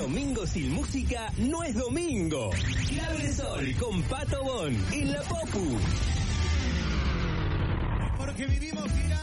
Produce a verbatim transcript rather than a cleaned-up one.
domingo sin música no es domingo. Clave de Sol con Pato Bon en la Popu. Porque vivimos girando.